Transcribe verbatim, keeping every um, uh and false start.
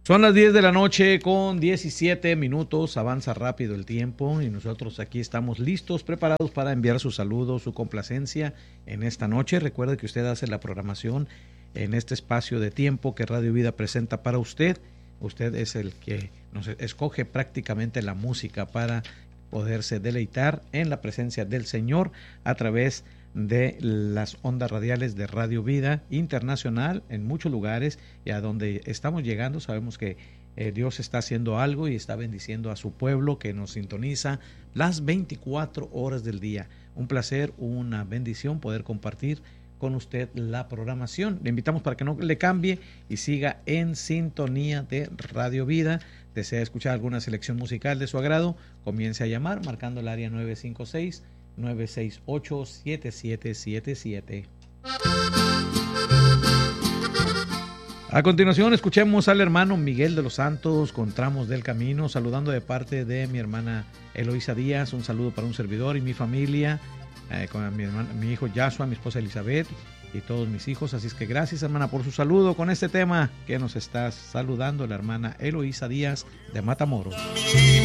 Son las diez de la noche con diecisiete minutos, avanza rápido el tiempo y nosotros aquí estamos listos, preparados para enviar su saludo, su complacencia en esta noche. Recuerde que usted hace la programación en este espacio de tiempo que Radio Vida presenta para usted. Usted es el que nos escoge prácticamente la música para poderse deleitar en la presencia del Señor a través de las ondas radiales de Radio Vida Internacional en muchos lugares, y a donde estamos llegando sabemos que eh, Dios está haciendo algo y está bendiciendo a su pueblo que nos sintoniza las veinticuatro horas del día. Un placer, una bendición poder compartir con usted la programación. Le invitamos para que no le cambie y siga en sintonía de Radio Vida. Desea escuchar alguna selección musical de su agrado, comience a llamar marcando el área nueve cinco seis, nueve seis ocho, siete siete siete siete. A continuación escuchemos al hermano Miguel de los Santos con Tramos del Camino, saludando de parte de mi hermana Eloísa Díaz. Un saludo para un servidor y mi familia, eh, con mi, hermana, mi hijo Yashua, mi esposa Elizabeth y todos mis hijos. Así es que gracias, hermana, por su saludo con este tema que nos está saludando la hermana Eloísa Díaz de Matamoros.